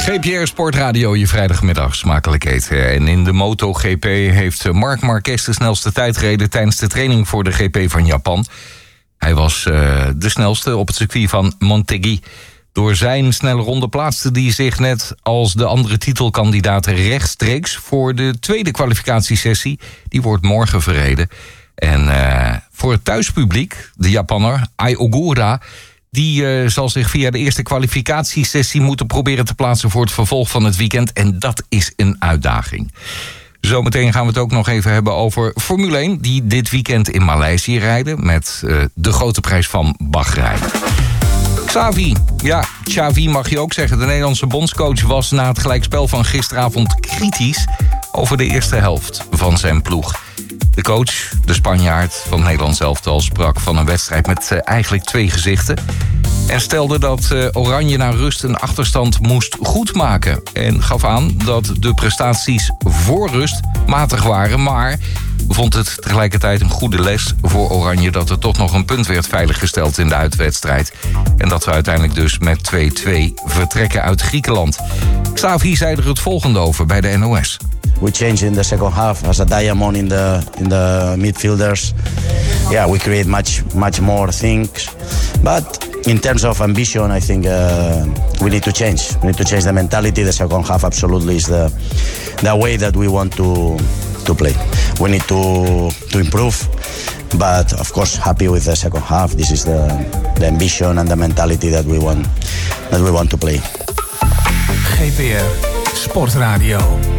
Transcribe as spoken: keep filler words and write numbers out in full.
G P R Sportradio, je vrijdagmiddag smakelijk eten. En in de MotoGP heeft Marc Marquez de snelste tijd gereden tijdens de training voor de G P van Japan. Hij was uh, de snelste op het circuit van Motegi. Door zijn snelle ronde plaatste hij zich net als de andere titelkandidaten rechtstreeks voor de tweede kwalificatiesessie. Die wordt morgen verreden. En uh, voor het thuispubliek, de Japanner Ai Ogura, die uh, zal zich via de eerste kwalificatiesessie moeten proberen te plaatsen voor het vervolg van het weekend. En dat is een uitdaging. Zometeen gaan we het ook nog even hebben over Formule één... die dit weekend in Maleisië rijden met uh, de grote prijs van Bahrein. Xavi, ja, Xavi mag je ook zeggen. De Nederlandse bondscoach was na het gelijkspel van gisteravond kritisch over de eerste helft van zijn ploeg. De coach, de Spanjaard van het Nederlands elftal, sprak van een wedstrijd met uh, eigenlijk twee gezichten. En stelde dat uh, Oranje na rust een achterstand moest goedmaken. En gaf aan dat de prestaties voor rust matig waren, maar vond het tegelijkertijd een goede les voor Oranje dat er toch nog een punt werd veiliggesteld in de uitwedstrijd. En dat we uiteindelijk dus met twee-twee vertrekken uit Griekenland. Xavi zei er het volgende over bij de N O S. We changed in the second half as a diamond in the in the midfielders. Yeah, we create much much more things. But in terms of ambition, I think uh, we need to change. We need to change the mentality. The second half absolutely is the the way that we want to to play. We need to to improve. But of course, happy with the second half. This is the the ambition and the mentality that we want that we want to play. G P R Sportradio.